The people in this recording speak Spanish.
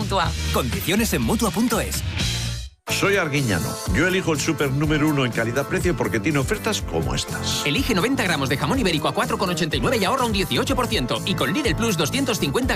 Mutua. Condiciones en Mutua.es. Soy Arguiñano. Yo elijo el súper número 1 en calidad-precio porque tiene ofertas como estas. Elige 90 gramos de jamón ibérico a 4,89 y ahorra un 18%. Y con Lidl Plus 250